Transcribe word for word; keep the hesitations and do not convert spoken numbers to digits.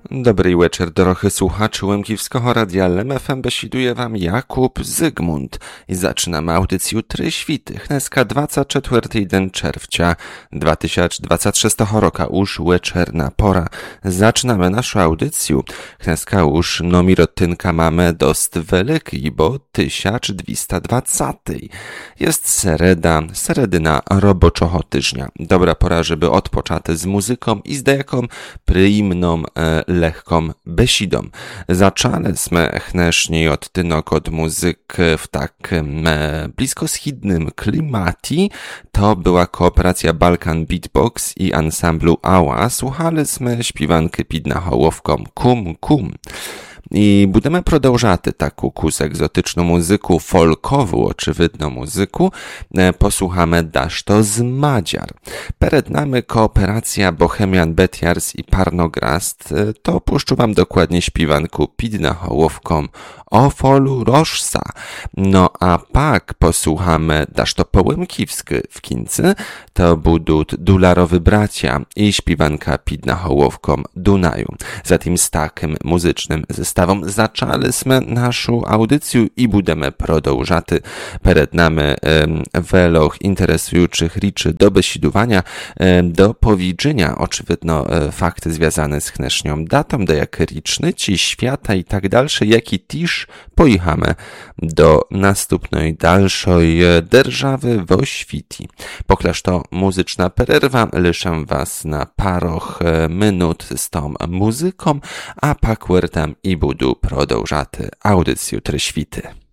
Добрий вечір, дорогі słuchaczy Łemkiewskiego Radia L M F M. Besiduje wam Jakub Zygmunt i zaczynamy audycję Trzy Świty. Dneska dwadzieścia czwarty dzień czerwca dwa tysiące dwudziestego szóstego roku, już wieczorna pora. Zaczynamy naszą audycję. Dneska już numerotynka mamy dost wielki, bo tysiąc dwieście dwadzieścia. Jest sereda, seredyna roboczoho tyżnia. Dobra pora, żeby odpocząć z muzyką i z dejaką przyjemną e, lekką besidą. Zaczęliśmy chneśniej od tynok od muzyk w takim e, bliskoschidnym klimacie. To była kooperacja Balkan Beatbox i ansamblu Ała. Słuchaliśmy śpiewanki pod nahołowką Kum Kum. I budemy продовжать taką kus egzotyczną muzyku, folkową oczywidną muzyku. Posłuchamy dasz to z Madziar. Przed nami kooperacja Bohemian Betiars i Parnograst. To puszczę wam dokładnie śpiewanku pod nahołowką O folu rożsa. No a pak posłuchamy dasz to połemkiwski w kincy. To budą dularowy bracia i śpiewanka pod nahołowką Dunaju. Zatem z takim muzycznym zestawem zaczęliśmy naszą audycję i budemy продовжать. Przed nami um, weloch interesujących rzeczy do besidowania, um, do powiedzenia, oczywidno um, fakty związane z chneśnią datą, do jak rycznyci, świata i tak dalsze, jak i też pojechamy do następnej dalszej держawy w oświti. Poklaż to muzyczna pererwa, liszę was na paroch minut z tą muzyką, a pak wertam i budu продовжать audycję Trzy Świty.